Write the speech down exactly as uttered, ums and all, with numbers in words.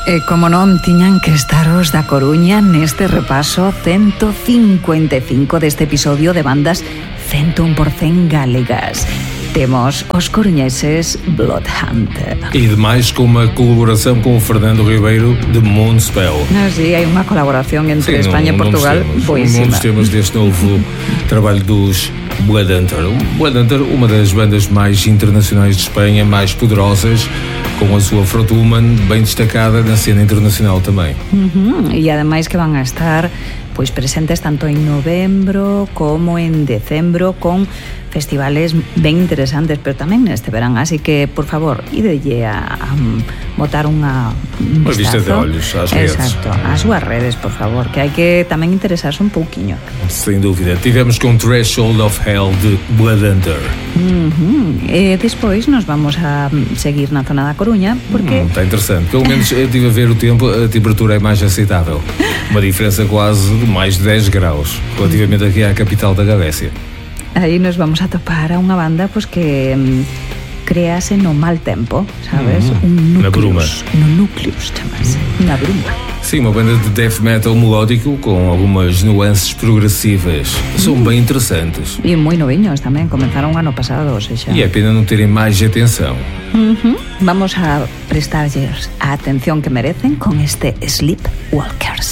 E como non tiñan que estar os da Coruña neste repaso ciento cincuenta e cinco deste episodio de bandas cento un por cento galegas. Temos os coruñeses Bloodhunter. E demais com uma colaboração com o Fernando Ribeiro de Moonspell. Ah, sí, hai unha colaboración entre Sim, España e Portugal boísima. Um dos temas deste novo trabalho dos Bloodhunter. Bloodhunter, uma das bandas mais internacionais de Espanha, mais poderosas, com a sua frontwoman bem destacada na cena internacional também. Uh-huh. E ademais que van a estar pois presentes tanto en novembro como en decembro con festivales ben interesantes, pero tamén neste verán, así que, por favor, idelle a, a botar unha un Pois vista de olhos ás redes. Exacto, ás súas redes, por favor, que hai que tamén interesarse un pouquiño. Sem dúvida. Tivemos com Threshold of Hell de Bloodhunter. Uh-huh. E despois nos vamos a seguir na zona da Coruña, porque... Está hum, interessante. Pelo menos eu estive a ver o tempo, a temperatura é mais aceitável. Uma diferença quase de mais de dez graus, relativamente aqui à capital da Galécia. Aí nos vamos a topar a unha banda pues, que um, créase no mal tempo, sabes? Mm, un núcleos, na bruma. No núcleos, chamase. Na bruma. Sim, uma banda de death metal melódico com algumas nuances progressivas. São mm. bem interessantes. E moi noviños tamén, comenzaron ano pasado, ou seja... E é pena não terem mais atenção. Uh-huh. Vamos a prestarlles a atención que merecen con este Sleepwalkers.